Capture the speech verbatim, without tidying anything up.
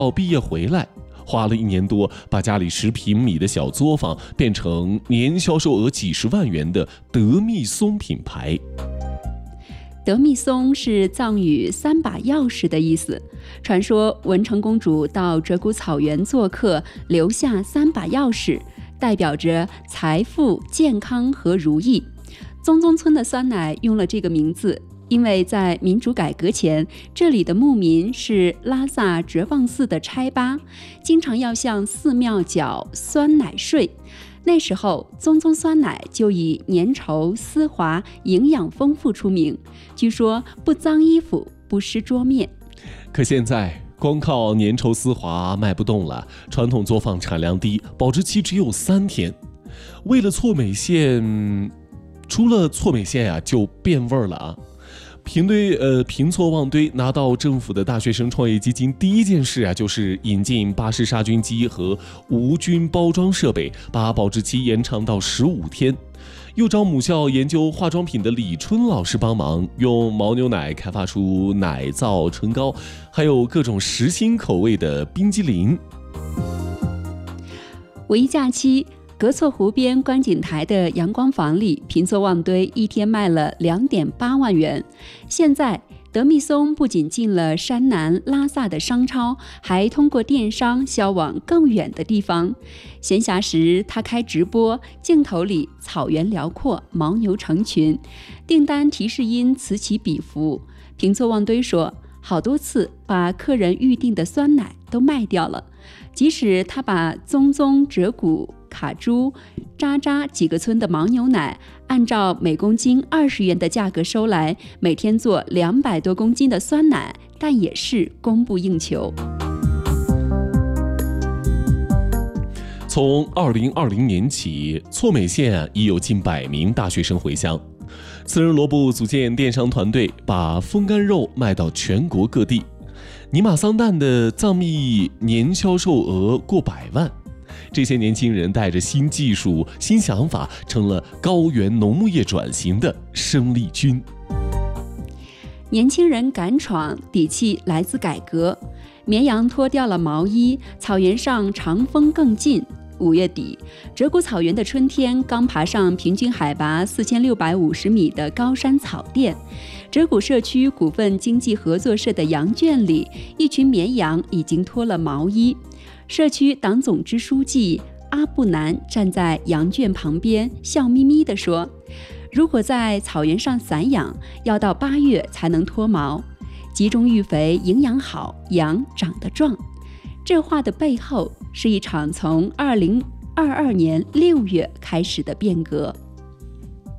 哦毕业回来，花了一年多，把家里十平米的小作坊变成年销售额几十万元的德蜜松品牌。 德蜜松是藏语三把钥匙的意思。传说文成公主到鹧鸪草原做客，留下三把钥匙，代表着财富、健康和如意。宗宗村的酸奶用了这个名字，因为在民主改革前，这里的牧民是拉萨哲蚌寺的差巴，经常要向寺庙缴酸奶税。那时候宗宗酸奶就以粘稠丝滑、营养丰富出名，据说不脏衣服，不湿桌面。 可现在光靠粘稠丝滑卖不动了，传统作坊产量低，保质期只有三天。为了错美线，除了错美线啊，就变味儿了啊。平堆呃平错旺堆拿到政府的大学生创业基金，第一件事啊就是引进巴氏杀菌机和无菌包装设备，把保质期延长到十五天。又找母校研究化妆品的李春老师帮忙，用牦牛奶开发出奶皂、唇膏，还有各种实心口味的冰激凌。 五一假期，格措湖边观景台的阳光房里，平错旺堆一天卖了 两点八万元。现在德蜜松不仅进了山南拉萨的商超，还通过电商销往更远的地方。闲暇时他开直播，镜头里草原辽阔，牦牛成群，订单提示音此起彼伏。平错旺堆说，好多次把客人预定的酸奶都卖掉了，即使他把宗宗、鹧鸪、卡珠、渣渣几个村的牦牛奶按照每公斤二十元的价格收来，每天做两百多公斤的酸奶，但也是供不应求。 从二零二零年起，错美县已有近百名大学生回乡。四人罗布组建电商团队，把风干肉卖到全国各地。尼玛桑蛋的藏蜜年销售额过百万。这些年轻人带着新技术、新想法，成了高原农牧业转型的生力军。 年轻人敢闯，底气来自改革。绵羊脱掉了毛衣，草原上长风更劲。五月底，鹧鸪草原的春天刚爬上平均海拔四千六百五十米的高山草甸。鹧鸪社区股份经济合作社的羊圈里，一群绵羊已经脱了毛衣。社区党总支书记阿布南站在羊圈旁边，笑眯眯地说：“如果在草原上散养，要到八月才能脱毛。集中育肥，营养好，羊长得壮。”这话的背后是一场从二零二二年六月开始的变革。